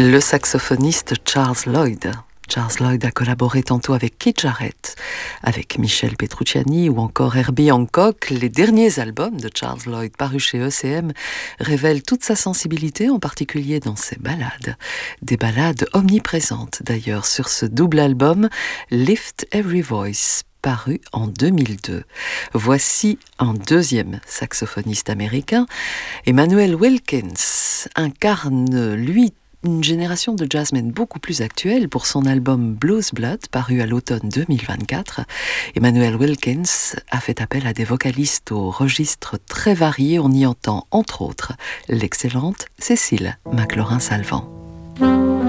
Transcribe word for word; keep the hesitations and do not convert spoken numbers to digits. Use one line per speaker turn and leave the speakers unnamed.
Le saxophoniste Charles Lloyd. Charles Lloyd a collaboré tantôt avec Keith Jarrett, avec Michel Petrucciani ou encore Herbie Hancock. Les derniers albums de Charles Lloyd parus chez E C M révèlent toute sa sensibilité, en particulier dans ses ballades. Des ballades omniprésentes d'ailleurs sur ce double album Lift Every Voice, paru en deux mille deux. Voici un deuxième saxophoniste américain. Emmanuel Wilkins incarne, lui, une génération de jazzmen beaucoup plus actuelle pour son album Blues Blood, paru à l'automne deux mille vingt-quatre. Emmanuel Wilkins a fait appel à des vocalistes aux registres très variés. On y entend entre autres l'excellente Cécile McLorin-Salvant.